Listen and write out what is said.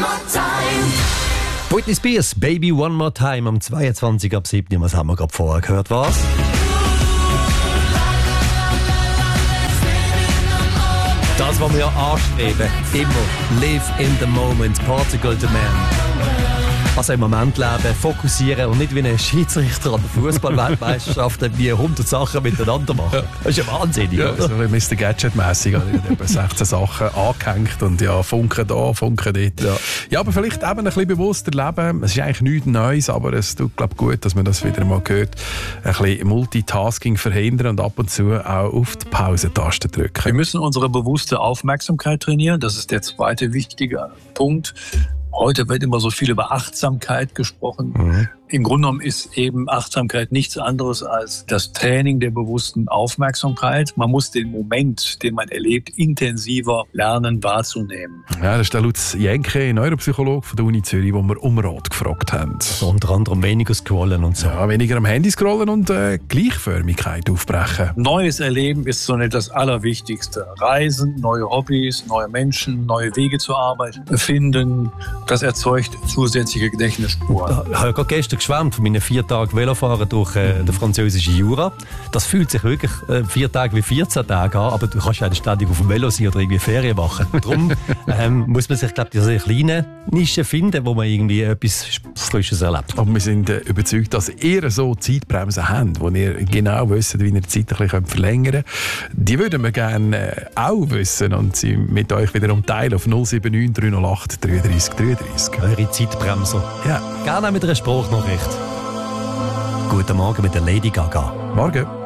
Britney Spears, Baby One More Time, am 22 ab 7. Was haben wir gerade vorher gehört? Was? Das, was wir ja anstreben, immer. Live in the moment, Portugal the man. Also im Moment leben, fokussieren und nicht wie ein Schiedsrichter an der Fußball-Weltmeisterschaft wie 100 Sachen miteinander machen. Das ist ja wahnsinnig, ja, oder? So wie Mr. Gadget-mässig. Etwa 16 Sachen angehängt und ja, Funken da, Funken dort. Ja, aber vielleicht eben ein bisschen bewusster leben. Es ist eigentlich nichts Neues, aber es tut, glaube ich, gut, dass man das wieder mal hört. Ein bisschen Multitasking verhindern und ab und zu auch auf die Pausentaste drücken. Wir müssen unsere bewusste Aufmerksamkeit trainieren. Das ist der zweite wichtige Punkt. Heute wird immer so viel über Achtsamkeit gesprochen. Im Grunde genommen ist eben Achtsamkeit nichts anderes als das Training der bewussten Aufmerksamkeit. Man muss den Moment, den man erlebt, intensiver lernen wahrzunehmen. Ja, das ist der Lutz Jenke, Neuropsychologe von der Uni Zürich, wo wir um Rat gefragt haben. So unter anderem weniger scrollen und so. Ja, weniger am Handy scrollen und Gleichförmigkeit aufbrechen. Neues Erleben ist so nicht das Allerwichtigste. Reisen, neue Hobbys, neue Menschen, neue Wege zur Arbeit finden, das erzeugt zusätzliche Gedächtnisspuren. Ich habe gerade gestern geschwärmt von meinen 4 Tagen Velofahren durch den französischen Jura. Das fühlt sich wirklich 4 Tage wie 14 Tage an, aber du kannst ja ständig auf dem Velo sein oder irgendwie Ferien machen. Darum muss man sich, glaube ich, diese kleinen Nischen finden, wo man irgendwie etwas Frisches erlebt. Aber wir sind überzeugt, dass ihr so Zeitbremsen habt, wo ihr genau wisst, wie ihr die Zeit ein bisschen verlängern könnt. Die würden wir gerne auch wissen und sie mit euch wieder umteilen auf 079 308 33 33. Eure Zeitbremser. Ja. Gerne mit einer Sprachnachricht. Guten Morgen mit der Lady Gaga. Morgen.